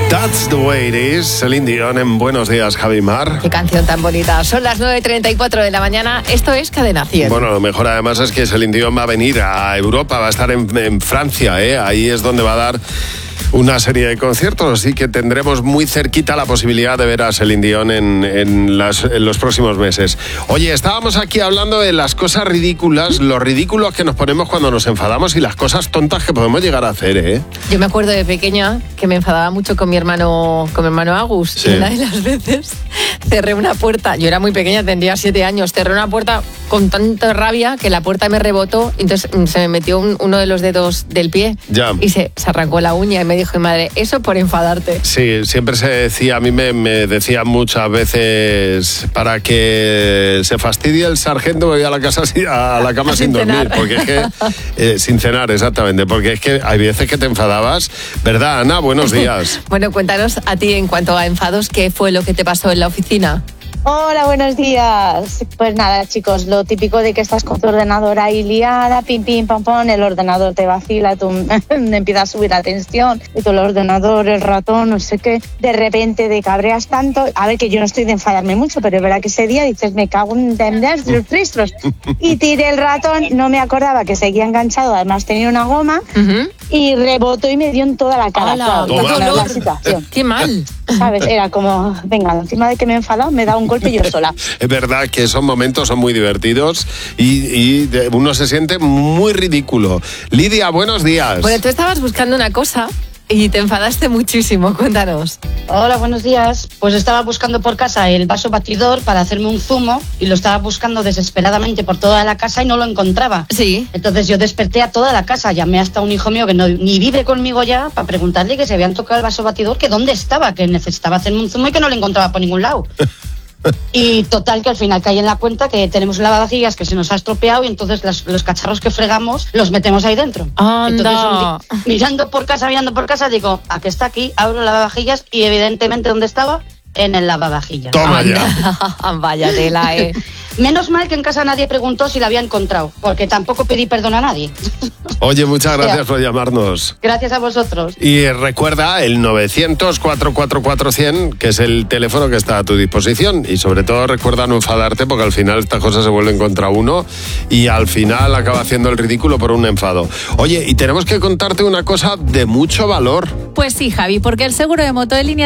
That's the way it is. Celine Dion en Buenos Días, Javi Mar. Qué canción tan bonita. Son las 9:34 de la mañana. Esto es Cadena 100. Bueno, lo mejor además es que Celine Dion va a venir a Europa, va a estar en Francia, ¿eh? Ahí es donde va a dar una serie de conciertos, así que tendremos muy cerquita la posibilidad de ver a Celine Dion en los próximos meses. Oye, estábamos aquí hablando de las cosas ridículas, los ridículos que nos ponemos cuando nos enfadamos y las cosas tontas que podemos llegar a hacer, ¿eh? Yo me acuerdo de pequeña que me enfadaba mucho con mi hermano Agus. Sí. Y una de las veces cerré una puerta, yo era muy pequeña, tendría 7 años, cerré una puerta con tanta rabia que la puerta me rebotó, entonces se me metió uno de los dedos del pie. Ya. Y se arrancó la uña y me dijo mi madre, eso por enfadarte. Sí, siempre se decía, a mí me decían muchas veces, para que se fastidie el sargento voy a la cama sin dormir, porque es que, sin cenar, exactamente, porque es que hay veces que te enfadabas, ¿verdad, Ana? Buenos días. Bueno, cuéntanos a ti en cuanto a enfados, ¿qué fue lo que te pasó en la oficina? Hola, buenos días. Pues nada, chicos, lo típico de que estás con tu ordenador ahí liada, pim, pim, pam, pam, el ordenador te vacila, tú empiezas a subir la tensión, y todo el ordenador, el ratón, no sé qué, de repente te cabreas tanto. A ver, que yo no estoy de enfadarme mucho, pero es verdad que ese día dices, me cago en los tristros. Y tiré el ratón, no me acordaba que seguía enganchado, además tenía una goma, y rebotó y me dio en toda la cara. ¡Hala! Claro, ¡Qué dolor! la situación. ¡Qué mal! ¿Sabes? Era como, venga, encima de que me he enfadado, me he dado un golpe yo sola. Es verdad que esos momentos son muy divertidos y uno se siente muy ridículo. Lidia, buenos días. Bueno, tú estabas buscando una cosa y te enfadaste muchísimo, cuéntanos. Hola, buenos días. Pues estaba buscando por casa el vaso batidor para hacerme un zumo y lo estaba buscando desesperadamente por toda la casa y no lo encontraba. Sí. Entonces yo desperté a toda la casa, llamé hasta a un hijo mío que ni vive conmigo ya para preguntarle que se habían tocado el vaso batidor, que dónde estaba, que necesitaba hacerme un zumo y que no lo encontraba por ningún lado. Y total, que al final caí en la cuenta que tenemos un lavavajillas que se nos ha estropeado y entonces los cacharros que fregamos los metemos ahí dentro. ¡Anda! Entonces, mirando por casa, digo, ¿a qué está aquí? Abro el lavavajillas y evidentemente, ¿dónde estaba? En el lavavajillas. Toma ya. Vaya tela, Menos mal que en casa nadie preguntó si la había encontrado, porque tampoco pedí perdón a nadie. Oye, muchas gracias por llamarnos. Gracias a vosotros. Y recuerda el 900-444-100, que es el teléfono que está a tu disposición. Y sobre todo recuerda no enfadarte, porque al final estas cosas se vuelven contra uno y al final acaba haciendo el ridículo por un enfado. Oye, y tenemos que contarte una cosa de mucho valor. Pues sí, Javi, porque el seguro de moto de línea